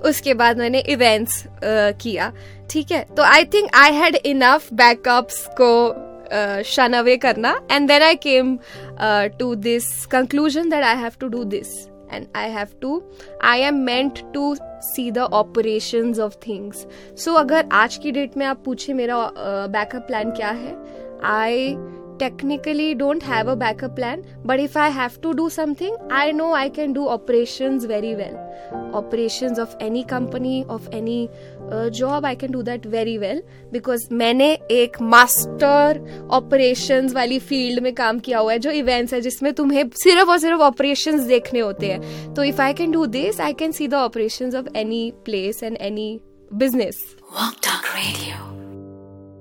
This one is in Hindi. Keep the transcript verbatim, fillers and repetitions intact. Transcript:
उसके बाद मैंने इवेंट्स uh, किया, ठीक है. तो I think I had enough backups को शन अवे करना, and then I came to this conclusion that I have to do this and I have to, I am meant to see the operations of things. So अगर आज की डेट में आप पूछे मेरा बैकअप प्लान क्या है, I technically don't have a backup plan, but if I have to do something, I know I can do operations very well. Operations of any company, of any uh, job, I can do that very well because मैंने एक master operations वाली field में काम किया हुआ है जो events है, जिसमें तुम्हें सिर्फ और सिर्फ operations देखने होते हैं. तो if I can do this, I can see the operations of any place and any business. Walk Talk Radio.